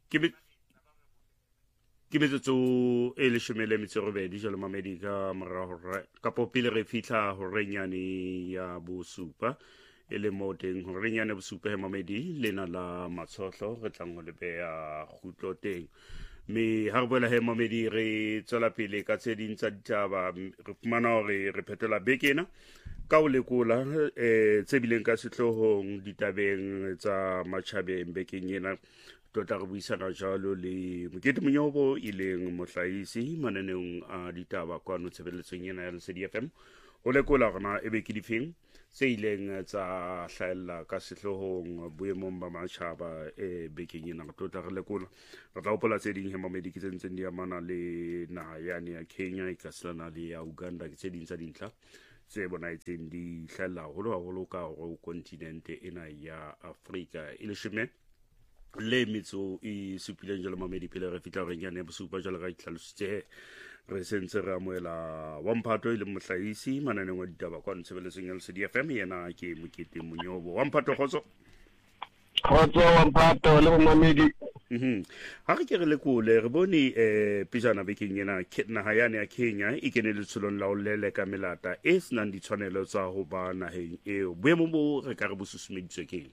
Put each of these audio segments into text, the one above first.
ke metsotso e leshome le metso e robedi jalo mamedi ka morago ka popile re fitlha ho renyane ya bosupa e le mo teng ho renyane bosupa he mamedi lena la matshotlo re tlang ho le beha khutlo teng me ha re boela he mamedi re tswela pele ka tse ding tsa ditaba re fumana hore re phetola bekena ka o lekola tse bileng ka setlohong ditabeng tsa matjhabeng bekeng ena tota re buisana jalo le Mokete Monyobo e leng mohlahisi mananeng a ditaba kwano tshebeletsong ena ya Lesedi FM o lekola rona e be ke difeng tse ileng tsa hlaella ka sehlohong boemong ba matjhaba bekeng ena re tota re lekola re tla hopola tse ding he mamedi ke tsentseng di amana le naha yane ya Kenya e kaslana le ya Uganda ke tse ding tsa dintlha tse bonaetseng di hlaella haholo ka ho kontinente ena ya Afrika e leshome le metso e supileng jalo mamedi pele re fitla re nyane bosupa jalo ga itlhalositse re sentse re amoela wa Mphato ile mohlahisi mananeng wa ditaba kwa ntshebeletsong ya Lesedi FM yena ke Mokete Monyobo wa Mphato khotso wa Mphato le mamedi ha re ke re lekole re bone pejana bekeng ena naha yane ya Kenya e kene le tsholong la o lele ka melata e senang ditshwanelo tsa ho ba naheng eo boemo bo re ka re bosusumeditswe keng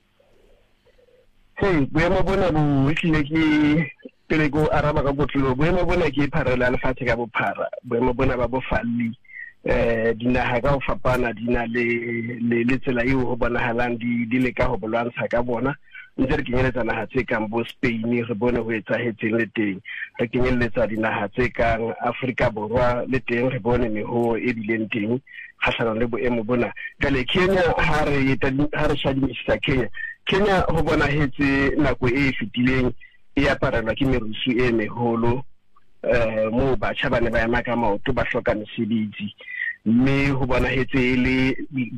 boemo bona bo ehlile ke pele go araba ka botlolo boemo bona ke pharela lefatshe ka bophara boemo bona ba bofalli dinaha ka ho fapana dina le tsela eo ho bonahalang di le ka ho bolwantsha ka bona ntse re kenyeletsa naha tse kang bo Spain re bone ho etsahetseng le teng re kenyeletsa dinaha tse kang Afrika Borwa le teng re bone meho e bileng teng kgahlano le boemo bona jale Kenya ha re shadimisisa Kenya ho bonahetse nako e fetileng e aparelwa ke merusu e meholo mo batjha ba ne ba ema ka maoto ba hloka mesebetsi mme ho bonahetse le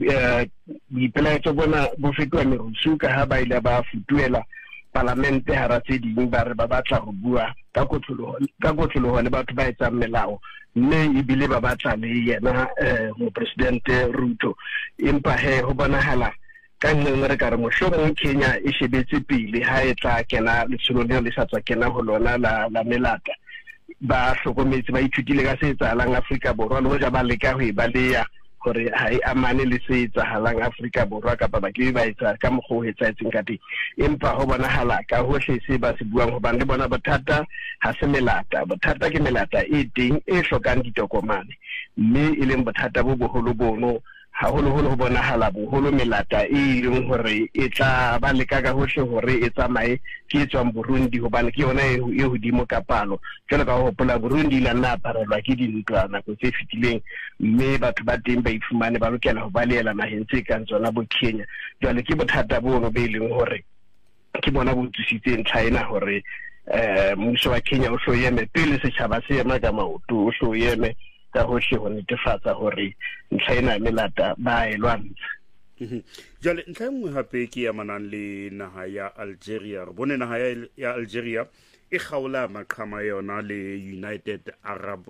boipelaetso bona bo fetoha merusu ka ha ba ile ba futuela parlamente hara tse ding ba re ba batla ho bua ka kotloloho le batho ba etsang melao mme ebile ba batla le yena mo president Ruto empa ho bonahala ka nngwe re ka re mohlomong Kenya e shebetse pele ha e tla kena letsholo le sa tswa kena ho lona la melata ba hlokometse ba ithutile ka se etsahalang Afrika Borwa le hoja ba leka ho e baleya hore ha e amane le se etsahalang Afrika Borwa kapa ba ke ba etsa ka mokgwa o etsahetseng ka teng empa ho bonahala ka hohle se ba se buang hobane le bona bothata ha se melata bothata ke melata e teng e hlokang ditokomane mme e leng bothata bo boholo bono haholo ho bonahala boholo melata e leng hore e tla ba leka ka hohle hore e tsamaye ke tswang Burundi hobane ke yona e hodimo ka palo jwale ka ho hopola Burundi la nna parelwa ke dintwa nako tse fetileng mme batho ba teng ba ifumane ba lokela ho baleela naheng tse kang tsona bo Kenya jwale ke bothata bono be leng hore ke bona bo tsitsitseng China hore mmuso wa Kenya o hloyeme pele setjhaba se ema ka maoto o hloyeme ka hohle ho netefatsa hore ntlha ena melata ba e lwantsha jale ntlha nngwe hape ke ya manang le naha ya Algeria re bone naha ya Algeria e kgaola maqhama yona le United Arab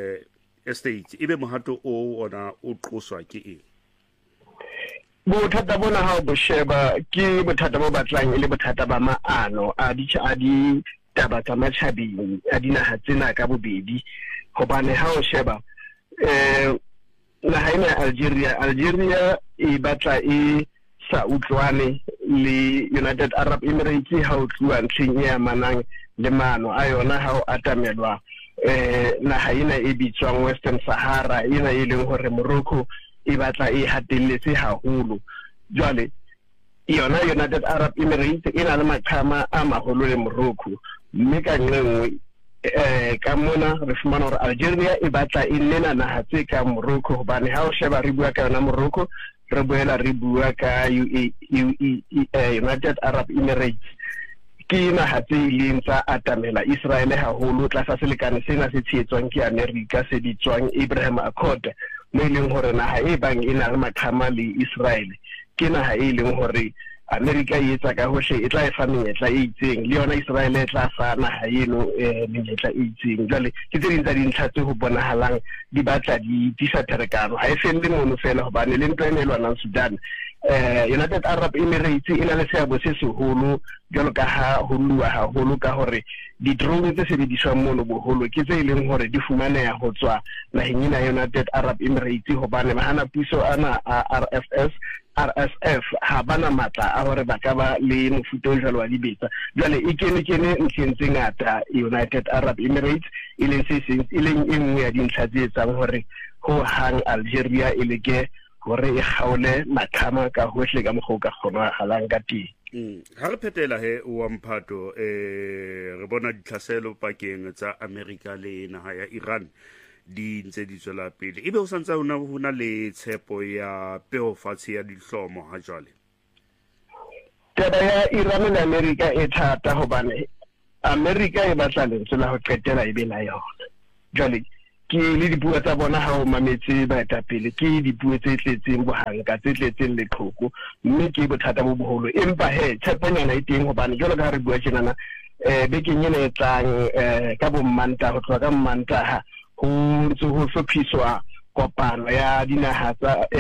Estates ebe mohato o ona o qoswa ke eng bothata bona ha bo sheba ke bothata bo batlang le bothata ba maano a di taba tsa matjhabeng a dinaha tsena ka bobedi hobane ha o sheba naha ena Algeria e batla e sa utlwane le United Arab Emirates ha o tluwa ntlheng e amanang le maano a yona ha o atamelwa naha ena e bitswang Western Sahara ena e leng hore Morocco e batla e hatelletse haholo jwale yona United Arab Emirates ena le maqhama a maholo le Morocco mme ka nngwe ka mona re fumana hore Algeria e batla e nena naha tse ka Morocco hobane ha o sheba re bua ka yona Morocco re boela re bua ka United Arab Emirates ke naha tse ileng tsa atamela Israel haholo tlasa selekane sena se tshetswang ke America se bitswang Abraham Accord mo ileng hore naha e bang e na le maqhama le Israel ke naha e leng hore America e etsa ka hohle e tla e fa menyetla e itseng le yona Israel e tla fa naha eno menyetla e itseng jwale ke tse ding tsa dintlha tse ho bonahalang di batla di tisa therekano ha e felle mono fela hobane le ntwa e lwanang Sudan United Arab Emirates e na le seabo se seholo jalo ka ha ho lua haholo ka hore di-drone tse sebediswang mono boholo ke tse leng hore di fumaneha ho tswa naheng ena United Arab Emirates hobane mahana puso ana a RSF ha bana matla a hore ba ka ba le mofuta o jwalo wa dibetsa jwale e kene ntlheng tse ngata United Arab Emirates e leng e nngwe ya dintlha tse etsang hore ho hang Algeria e leke hore e kgaole mathama ka hohle ka mokgwa o ka kgonahalang ka teng. Ha re phetela he wa Mphato re bona ditlhaselo pakeng tsa America le naha ya Iran di ntse di tswela pele ebe o santsa hona le tshepo ya peofatshe ya dihlomo ha jwale taba ya Iran le America e thata hobane America e batla lentswe la ho qetela e be la yona jwale ke le dipuo tsa bona ha o mametse baetapele ke dipuo tse tletseng bohanka tse tletseng leqhoko mme ke bothata bo boholo empa tsheponyana e teng hobane jwalo ka re bua tjenana bekeng ena e tlang ka bommanta ho tloha ka Mmantaha ho hlophiswa kopano ya dinaha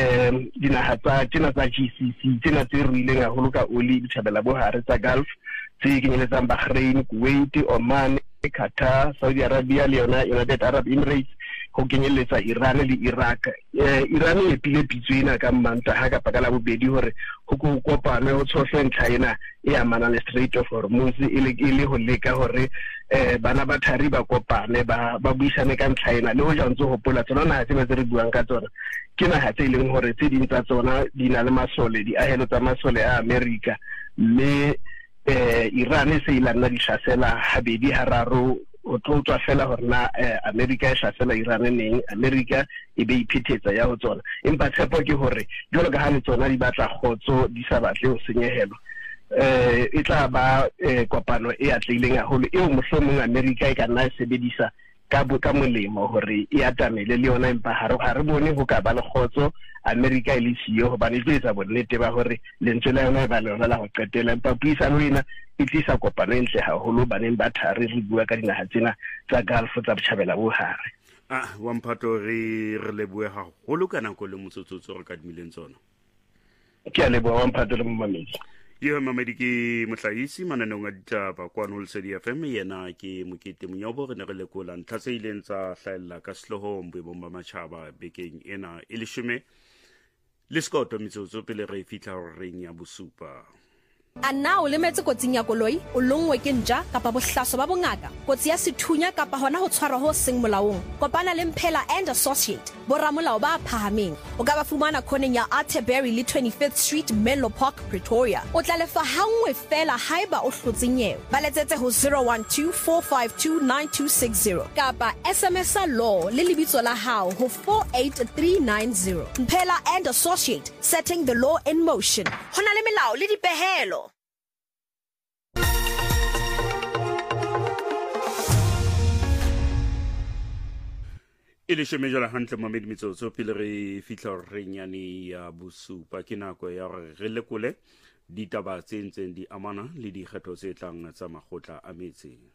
tsa tsena tsa GCC tsena tse ruileng haholo ka oli dithabela bohare tsa Gulf tse kenyeletsang Bahrain, Kuwait, Oman, Qatar, Saudi Arabia le yona United Arab Emirates ho kenyeletsa Iran le Iraq. Iran e pile pitswena ka Mmantaha ka pakala bobedi hore ho kopane ho tshohle ntlha ena e amana le Strait of Hormuz e le ho leka hore bana ba thari ba kopane ba buisane ka ntlha ena le ho jantse hopola tsona naha tse re buang ka tsona ke naha tse leng hore tse ding tsa tsona di na le masole di ahelo tsa masole a America mme Iran se ilana di hlasela habedi hararo o tswa fela hore na America e hlasela Iran neng America e be iphethetsa ya ho tsona empa tshepo ke hore jwalo ka ha le tsona di batla khotso di sa batle ho senyehelwa e tla ba kopano e atlehileng haholo eo mohlomong America e ka nna e sebedisa ka molemo hore e atamele le yona empa ha re bone ho ka ba le khotso America e le siyo hobane e etsa bonnete ba hore lentswe la yona e ba lona la ho qetela empa puisano ena e tlisa kopano e ntle haholo baneng ba thari re bua ka dinaha tsena tsa Gulf tsa botjhabela bohare wa Mphato re lebohe haholo ka nako le motsotsotso re ka dimileng tsona ke a leboha wa Mphato le mmamedi Yo mamedi ke mohlahisi mananong a ditaba kwa Nolsedi FM yena ke Mokete Monyobo re ne re lekola ntlha tse ileng tsa hlaella ka sehlohong boemong ba matjhaba bekeng ena e leshome le skoto metsotso pele re fihla reng ya bosupa A na o lemetse kotsing ya koloi o longwe ke ntja kapa bohlaso ba bongaka kotsi ya sethunya kapa hona ho tshwarwa ho seng molaong kopana le Mphela and Associate boramolao ba phahameng o ka ba fumana khoneng ya Atterbury le 25th Street Menlo Park Pretoria o tla lefa hangwe fela haeba o hlotse nyewe ba letsetse ho 0124529260 kapa SMS law le lebitso la hao ho 48390 Mphela and Associate setting the law in motion hona le melao le dipehelo e le shemejala hantle mamedi metsotso pele re fihla renyane ya bosupa ke nako ya re re lekole ditaba tse ntseng di amana le dikgetho tse tlang tsa makgotla a metse